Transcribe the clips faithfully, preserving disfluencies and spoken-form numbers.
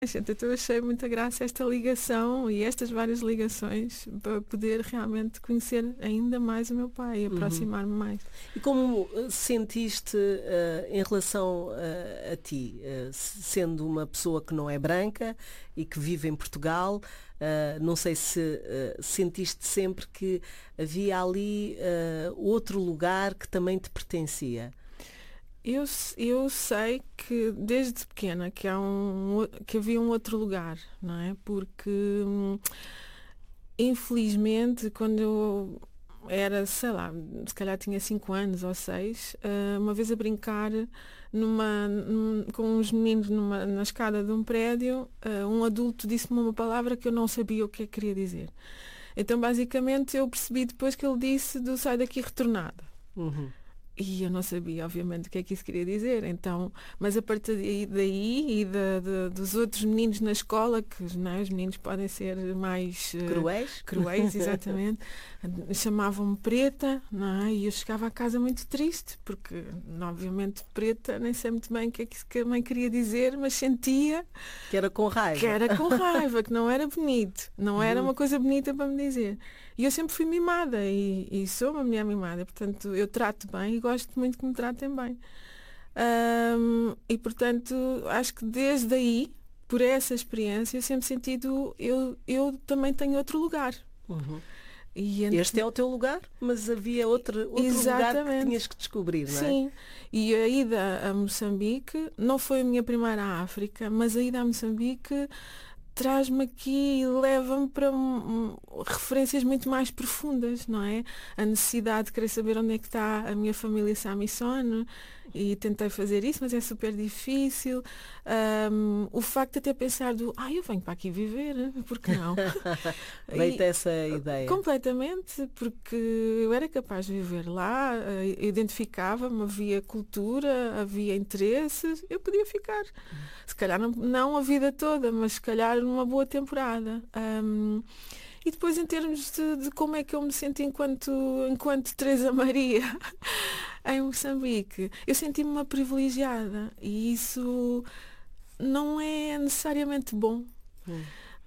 Então eu achei muita graça esta ligação e estas várias ligações para poder realmente conhecer ainda mais o meu pai e aproximar-me mais. E como sentiste uh, em relação uh, a ti, uh, sendo uma pessoa que não é branca e que vive em Portugal, uh, não sei se uh, sentiste sempre que havia ali uh, outro lugar que também te pertencia? Eu, eu sei que desde pequena que, há um, que havia um outro lugar, não é? Porque infelizmente quando eu era, sei lá, se calhar tinha cinco anos ou seis, uma vez a brincar numa, num, com uns meninos numa, na escada de um prédio, um adulto disse-me uma palavra que eu não sabia o que é que queria dizer. Então basicamente eu percebi depois que ele disse do sai daqui retornada. Uhum. E eu não sabia, obviamente, o que é que isso queria dizer. Então, mas a partir daí e de, de, dos outros meninos na escola, que não é, os meninos podem ser mais uh, cruéis, cruéis exatamente, chamavam-me preta, não é? E eu chegava a casa muito triste, porque, obviamente, preta, nem sei muito bem o que é que a mãe queria dizer, mas sentia que era com raiva. Que era com raiva, que não era bonito, não era uma coisa bonita para me dizer. E eu sempre fui mimada e, e sou uma mulher mimada, portanto, eu trato bem e gosto muito que me tratem bem. Um, e, portanto, acho que desde aí, por essa experiência, eu sempre sentido, eu, eu também tenho outro lugar. Uhum. E ent... Este é o teu lugar, mas havia outro, outro lugar que tinhas que descobrir, não é? Sim, e a ida a Moçambique não foi a minha primeira à África, mas a ida a Moçambique traz-me aqui e leva-me para um, referências muito mais profundas, não é? A necessidade de querer saber onde é que está a minha família Samissone, e tentei fazer isso, mas é super difícil. Um, o facto de até pensar do, ah, eu venho para aqui viver, por que não? Veio-te essa ideia? Completamente, porque eu era capaz de viver lá, identificava-me, havia cultura, havia interesses, eu podia ficar. Se calhar não, não a vida toda, mas se calhar numa boa temporada. Um, e depois em termos de, de como é que eu me senti enquanto, enquanto Teresa Maria em Moçambique, eu senti-me uma privilegiada e isso não é necessariamente bom. Hum.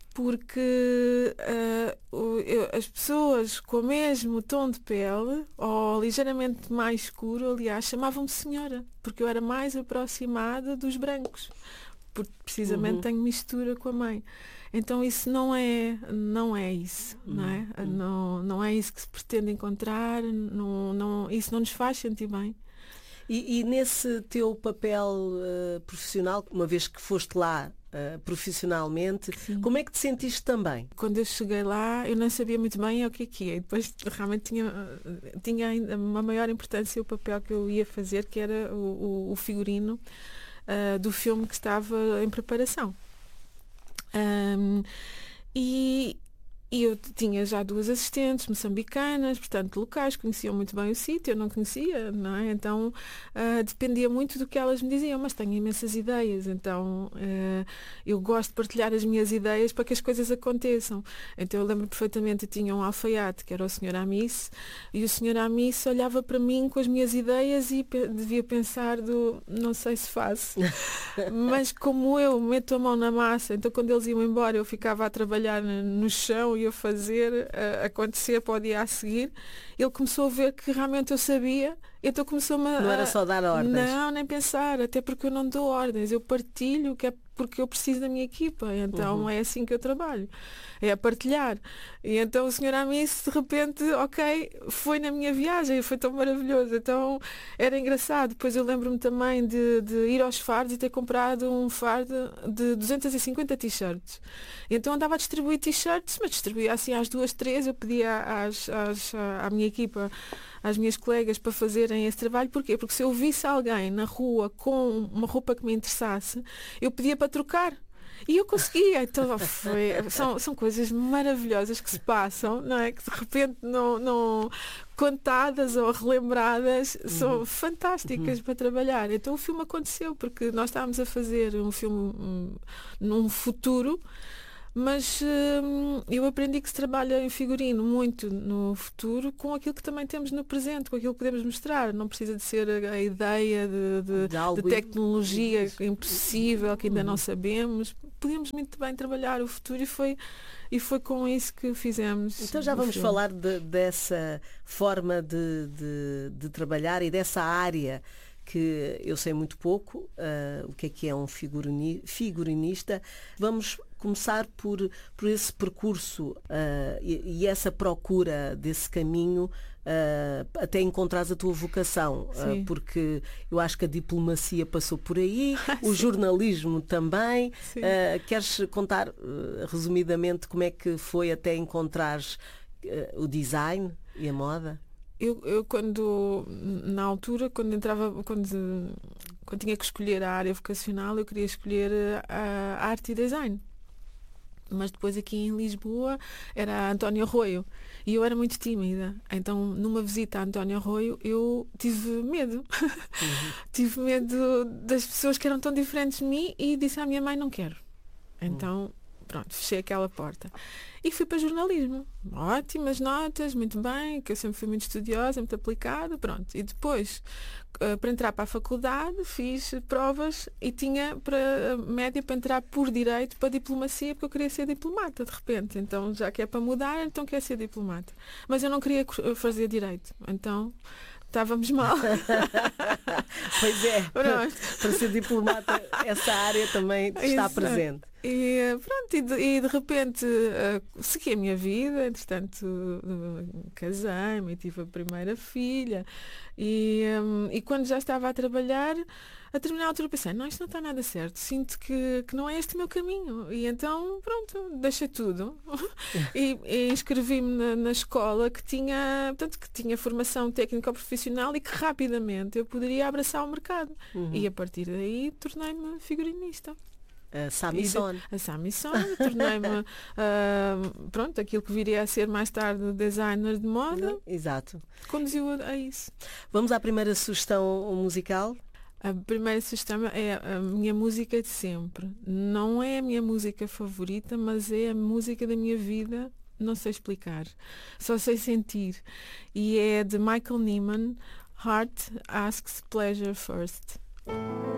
Porque uh, eu, as pessoas com o mesmo tom de pele, ou ligeiramente mais escuro, aliás, chamavam-me senhora, porque eu era mais aproximada dos brancos, porque precisamente uhum. tenho mistura com a mãe. Então isso não é, não é isso, uhum. não é? Uhum. Não, não é isso que se pretende encontrar, não, não, isso não nos faz sentir bem. E, e nesse teu papel uh, profissional, uma vez que foste lá uh, profissionalmente, Sim. como é que te sentiste também? Quando eu cheguei lá, eu não sabia muito bem o que é que ia. E depois realmente tinha, tinha ainda uma maior importância o papel que eu ia fazer, que era o, o, o figurino uh, do filme que estava em preparação. Um, e E eu tinha já duas assistentes moçambicanas, portanto, locais, conheciam muito bem o sítio, eu não conhecia, não é? Então, uh, dependia muito do que elas me diziam, mas tenho imensas ideias, então uh, eu gosto de partilhar as minhas ideias para que as coisas aconteçam. Então, eu lembro perfeitamente, eu tinha um alfaiate, que era o senhor Amice, e o senhor Amice olhava para mim com as minhas ideias e pe- devia pensar do, não sei se faço, mas como eu meto a mão na massa, então quando eles iam embora, eu ficava a trabalhar no chão e a fazer uh, acontecer para o dia a seguir, ele começou a ver que realmente eu sabia, então começou-me a... Não era só dar ordens. Não, nem pensar, até porque eu não dou ordens, eu partilho, que é porque eu preciso da minha equipa, então uhum. é assim que eu trabalho, é a partilhar. E então o senhor Amice, de repente, ok, foi na minha viagem, foi tão maravilhoso, então era engraçado. Depois eu lembro-me também de, de ir aos fardos e ter comprado um fardo de duzentas e cinquenta t-shirts. Então andava a distribuir t-shirts, mas distribuía assim às duas, três, eu pedia às, às, à minha equipa, às minhas colegas para fazerem esse trabalho. Porquê? Porque se eu visse alguém na rua com uma roupa que me interessasse, eu pedia para trocar. E eu conseguia. Então, foi, são, são coisas maravilhosas que se passam, não é? Que de repente não, não contadas ou relembradas uhum. são fantásticas uhum. para trabalhar. Então o filme aconteceu, porque nós estávamos a fazer um filme um, num futuro, Mas hum, eu aprendi que se trabalha em figurino muito no futuro com aquilo que também temos no presente, com aquilo que podemos mostrar. Não precisa de ser a, a ideia de, de, De algo de tecnologia im- impossível que ainda Uhum. não sabemos. Podemos muito bem trabalhar o futuro e foi, e foi com isso que fizemos. Então já o vamos filme. falar de- dessa forma de, de- de trabalhar e dessa área que eu sei muito pouco, ah, o que é que é um figurini- figurinista. Vamos começar por, por esse percurso ah, e, e essa procura desse caminho ah, até encontrares a tua vocação, ah, Sim. porque eu acho que a diplomacia passou por aí, o Sim. jornalismo também. Sim. Ah, queres contar ah, resumidamente como é que foi até encontrares ah, o design e a moda? Eu, eu quando, na altura, quando entrava, quando, quando tinha que escolher a área vocacional, eu queria escolher a, a arte e design. Mas depois aqui em Lisboa era a António Arroio e eu era muito tímida. Então, numa visita a António Arroio, eu tive medo. Tive medo das pessoas que eram tão diferentes de mim e disse à minha mãe, não quero. Então, pronto, fechei aquela porta. E fui para jornalismo. Ótimas notas, muito bem, que eu sempre fui muito estudiosa, muito aplicada, pronto. E depois, eh, para entrar para a faculdade, fiz provas e tinha para média para entrar por direito para diplomacia, porque eu queria ser diplomata, de repente. Então, já que é para mudar, então quer ser diplomata. Mas eu não queria co- fazer direito. Então, estávamos mal. Pois é, Pronto. para ser diplomata, essa área também está Exato. presente. E eh, pronto, e de, e de repente eh, segui a minha vida, entretanto eh, casei-me e tive a primeira filha e, hum, e quando já estava a trabalhar, a determinada altura pensei, não, isto não está nada certo, sinto que, que não é este o meu caminho e então pronto, deixei tudo e, e inscrevi-me na, na escola que tinha, portanto, que tinha formação técnico-profissional e que rapidamente eu poderia abraçar o mercado e a partir daí tornei-me figurinista. A E Sami de- Son. A Samison, tornei-me ah, pronto, aquilo que viria a ser mais tarde designer de moda, Exato. conduziu a, a isso. Vamos à primeira sugestão musical. A primeira sugestão é a minha música de sempre. Não é a minha música favorita, mas é a música da minha vida, não sei explicar, só sei sentir. E é de Michael Nyman, Heart Asks Pleasure First.